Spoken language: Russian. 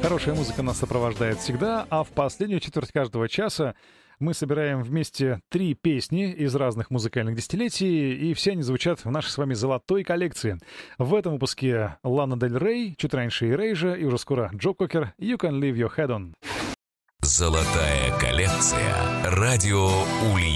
Хорошая музыка нас сопровождает всегда, а в последнюю четверть каждого часа мы собираем вместе 3 песни из разных музыкальных десятилетий, и все они звучат в нашей с вами золотой коллекции. В этом выпуске Лана Дель Рей, чуть раньше Erasure, и уже скоро Джо Кокер «You Can Leave Your Head On». Золотая коллекция. Радио Ульяновск.